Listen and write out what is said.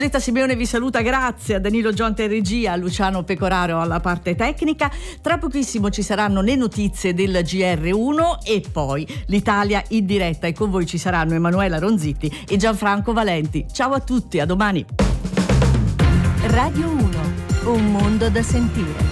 Rita Simeone vi saluta, grazie a Danilo Gionta in regia, a Luciano Pecoraro alla parte tecnica. Tra pochissimo ci saranno le notizie del GR1 e poi l'Italia in diretta, e con voi ci saranno Emanuela Ronzitti e Gianfranco Valenti. Ciao a tutti, a domani. Radio 1, un mondo da sentire.